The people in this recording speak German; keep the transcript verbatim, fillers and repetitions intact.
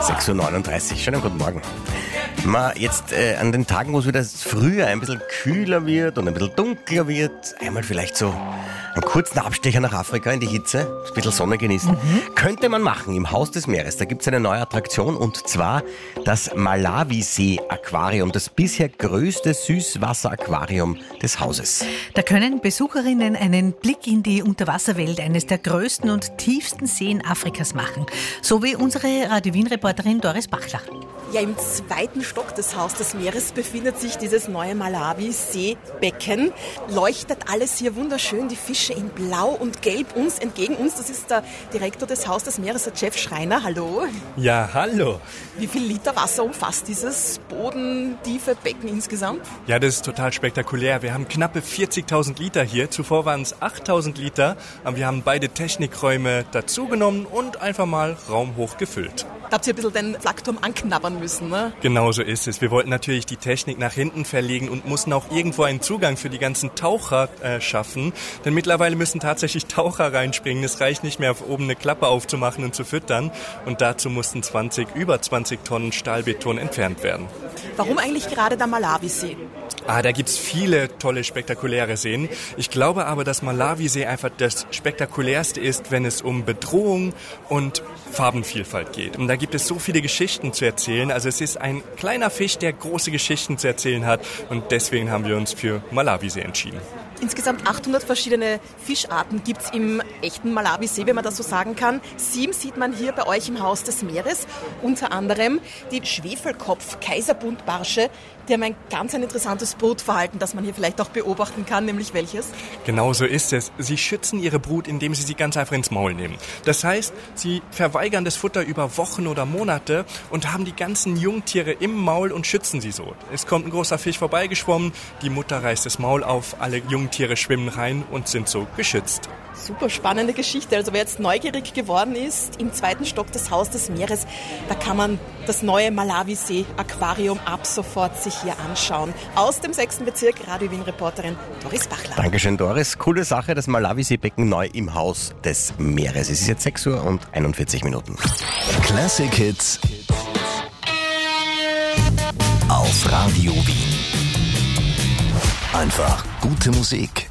sechs Uhr neununddreißig, schönen guten Morgen. Mal jetzt äh, an den Tagen, wo es wieder früher ein bisschen kühler wird und ein bisschen dunkler wird, einmal vielleicht so einen kurzen Abstecher nach Afrika in die Hitze, ein bisschen Sonne genießen, mhm. könnte man machen im Haus des Meeres. Da gibt es eine neue Attraktion und zwar das Malawisee-Aquarium, das bisher größte Süßwasser-Aquarium des Hauses. Da können Besucherinnen einen Blick in die Unterwasserwelt eines der größten und tiefsten Seen Afrikas machen, so wie unsere Radio Wien-Reporterin Doris Bachler. Ja, im zweiten Stock des Haus des Meeres befindet sich dieses neue Malawi-Seebecken. Leuchtet alles hier wunderschön, die Fische in Blau und Gelb uns entgegen uns. Das ist der Direktor des Haus des Meeres, der Jeff Schreiner. Hallo. Ja, hallo. Wie viel Liter Wasser umfasst dieses bodentiefe Becken insgesamt? Ja, das ist total spektakulär. Wir haben knappe vierzigtausend Liter hier. Zuvor waren es achttausend Liter. Aber wir haben beide Technikräume dazugenommen und einfach mal raumhoch gefüllt. Da habt ihr ein bisschen den Flakturm anknabbern müssen, ne? Genau so ist es. Wir wollten natürlich die Technik nach hinten verlegen und mussten auch irgendwo einen Zugang für die ganzen Taucher äh, schaffen. Denn mittlerweile müssen tatsächlich Taucher reinspringen. Es reicht nicht mehr, auf oben eine Klappe aufzumachen und zu füttern. Und dazu mussten zwanzig, über zwanzig Tonnen Stahlbeton entfernt werden. Warum eigentlich gerade der Malawisee? Ah, da gibt's viele tolle, spektakuläre Seen. Ich glaube aber, dass Malawisee einfach das Spektakulärste ist, wenn es um Bedrohung und Farbenvielfalt geht. Und da gibt es so viele Geschichten zu erzählen. Also es ist ein kleiner Fisch, der große Geschichten zu erzählen hat. Und deswegen haben wir uns für Malawisee entschieden. Insgesamt achthundert verschiedene Fischarten gibt's im echten Malawisee, wenn man das so sagen kann. Sieben sieht man hier bei euch im Haus des Meeres. Unter anderem die Schwefelkopf-Kaiserbuntbarsche. Die haben ein ganz ein interessantes Brutverhalten, das man hier vielleicht auch beobachten kann, nämlich welches? Genau so ist es. Sie schützen ihre Brut, indem sie sie ganz einfach ins Maul nehmen. Das heißt, sie verweigern das Futter über Wochen oder Monate und haben die ganzen Jungtiere im Maul und schützen sie so. Es kommt ein großer Fisch vorbeigeschwommen, die Mutter reißt das Maul auf, alle Jungtiere schwimmen rein und sind so geschützt. Super spannende Geschichte. Also wer jetzt neugierig geworden ist, im zweiten Stock des Haus des Meeres, da kann man das neue Malawisee-Aquarium ab sofort sich hier anschauen. Aus dem sechsten Bezirk, Radio Wien-Reporterin Doris Bachler. Dankeschön, Doris. Coole Sache, das Malawisee-Becken neu im Haus des Meeres. Es ist jetzt sechs Uhr und einundvierzig Minuten. Classic Hits auf Radio Wien. Einfach gute Musik.